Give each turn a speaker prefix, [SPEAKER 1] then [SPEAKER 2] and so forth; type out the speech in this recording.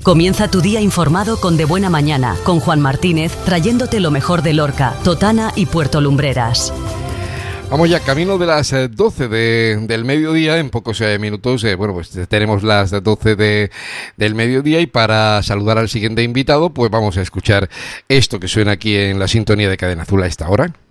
[SPEAKER 1] Comienza tu día informado con De Buena Mañana, con Juan Martínez, trayéndote lo mejor de Lorca, Totana y Puerto Lumbreras.
[SPEAKER 2] Vamos ya, camino de las 12 del mediodía, en pocos minutos, pues tenemos las 12 del mediodía, y para saludar al siguiente invitado, pues vamos a escuchar esto que suena aquí en la sintonía de Cadena Azul a esta hora.